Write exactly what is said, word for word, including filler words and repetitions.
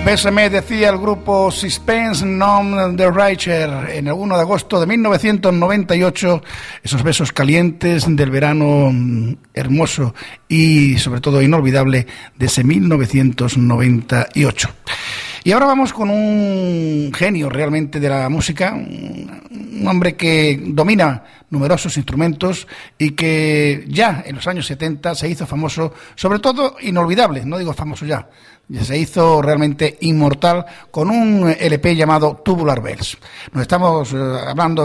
Bésame, decía el grupo Suspense Non The Richer en el uno de agosto de mil novecientos noventa y ocho, esos besos calientes del verano hermoso y sobre todo inolvidable de ese mil novecientos noventa y ocho. Y ahora vamos con un genio realmente de la música, un hombre que domina numerosos instrumentos y que ya en los años setenta se hizo famoso, sobre todo inolvidable, no digo famoso ya, se hizo realmente inmortal con un L P llamado Tubular Bells. Nos estamos eh, hablando